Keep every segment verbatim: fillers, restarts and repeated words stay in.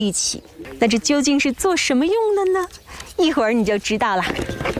一起。那这究竟是做什么用的呢？一会儿你就知道了。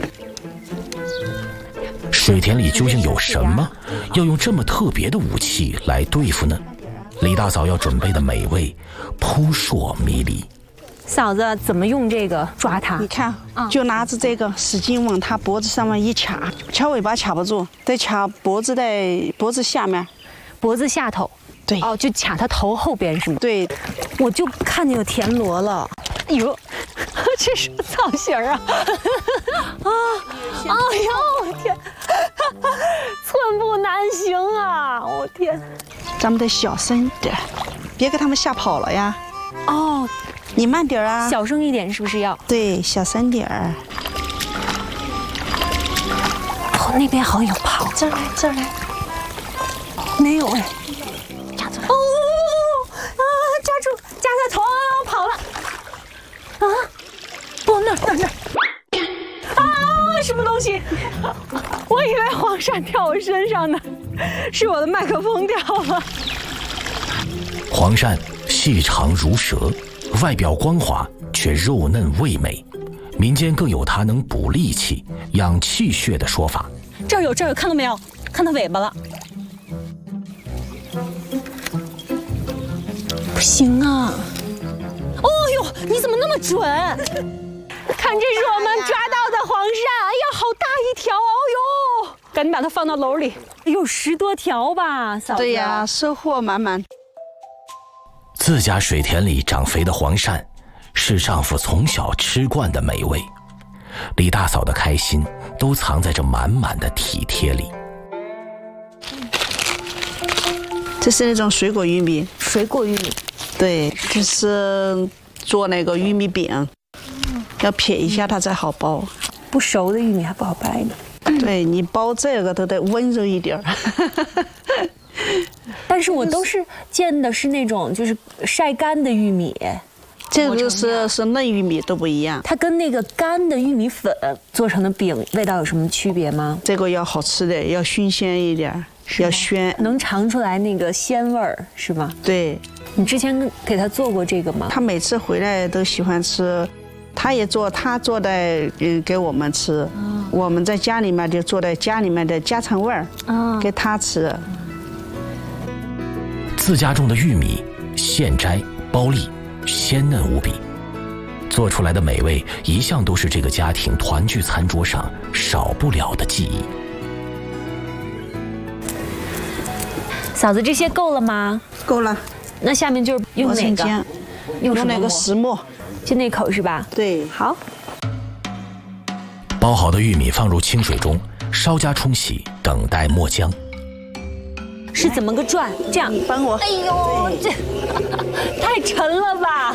水田里究竟有什么，要用这么特别的武器来对付呢？李大嫂要准备的美味扑朔迷离。 嫂子怎么用这个抓它？ 你看，就拿着这个使劲往它脖子上面一卡，掐尾巴卡不住，得卡脖子的脖子下面， 脖子下头。对，哦，就卡它头后边是吗？ 对， 我就看见有田螺了。哎呦，这什么造型啊？啊！哎呦，我天，寸步难行啊！我天， 咱们得小声一点，别给他们吓跑了呀。 哦。 你慢点啊， 小声一点，是不是要？ 对，小声点儿。 哦，那边好像有跑， 这儿来，这儿来。 没有哎，夹住了。哦啊，夹住，夹在头，跑了。啊，哦，那那那。啊，什么东西？我以为黄鳝掉我身上呢，是我的麦克风掉了。 黄鳝细长如蛇。外表光滑，却肉嫩味美，民间更有它能补力气、养气血的说法。 这儿有，这儿有，看到没有？看到尾巴了。不行啊！哦呦，你怎么那么准？看，这是我们抓到的黄鳝，哎呀，好大一条！哦呦，赶紧把它放到篓里，有十多条吧，嫂子。 对呀，收获满满。 自家水田里长肥的黄鳝，是丈夫从小吃惯的美味。李大嫂的开心都藏在这满满的体贴里。 这是那种水果玉米， 水果玉米， 对，就是做那个玉米饼，要撇一下它才好包。 不熟的玉米还不好掰呢。 对，你包这个都得温柔一点儿。 但是我都是见的是那种就是晒干的玉米， 这个是是嫩玉米都不一样。 它跟那个干的玉米粉做成的饼味道有什么区别吗？ 这个要好吃的，要新鲜一点，要鲜， 能尝出来那个鲜味儿是吗？ 对。 你之前给他做过这个吗？ 他每次回来都喜欢吃，他也做他做的，嗯，给我们吃。哦、我们在家里面就做的家里面的家常味儿，哦、给他吃。 自家种的玉米，现摘包粒，鲜嫩无比，做出来的美味一向都是这个家庭团聚餐桌上少不了的记忆。 嫂子，这些够了吗？ 够了。 那下面就是用哪个？ 用那个石磨， 就那口是吧？ 对， 好。 包好的玉米放入清水中，稍加冲洗，等待没浆。 是怎么个转？这样， 你帮我。 哎呦，这太沉了吧！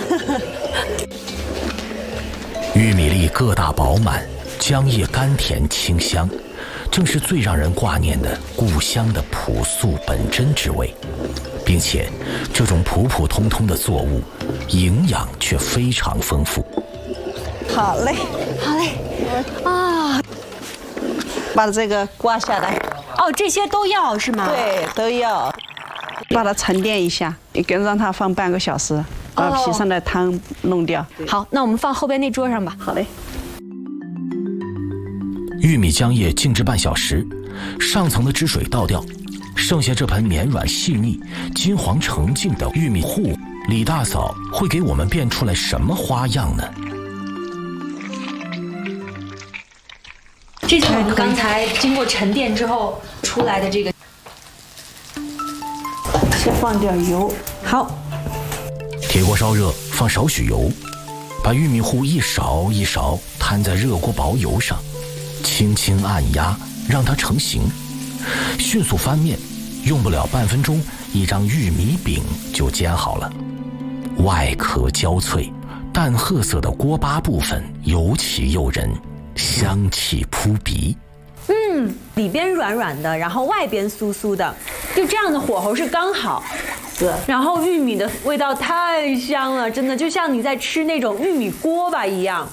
玉米粒个大饱满，浆液甘甜清香，正是最让人挂念的故乡的朴素本真之味。并且，这种普普通通的作物，营养却非常丰富。 好嘞， 好嘞，啊， 把这个刮下来。 哦，这些都要是吗？ 对，都要。把它沉淀一下，你跟让它放半个小时，把皮上的汤弄掉。 好，那我们放后边那桌上吧。 好嘞。 玉米浆液静置半小时，上层的汁水倒掉，剩下这盆绵软细腻、金黄澄净的玉米糊，李大嫂会给我们变出来什么花样呢？ 这就是我们刚才经过沉淀之后出来的这个。 先放点油， 好。 铁锅烧热，放少许油，把玉米糊一勺一勺摊在热锅薄油上，轻轻按压，让它成型。迅速翻面，用不了半分钟，一张玉米饼就煎好了。外壳焦脆，淡褐色的锅巴部分尤其诱人，香气扑鼻。 嗯，里边软软的，然后外边酥酥的，就这样的火候是刚好。 是。 然后玉米的味道太香了，真的就像你在吃那种玉米锅巴一样。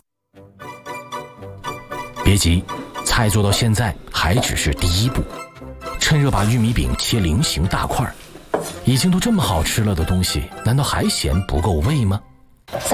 别急，菜做到现在还只是第一步。趁热把玉米饼切菱形大块，已经都这么好吃了的东西，难道还嫌不够味吗？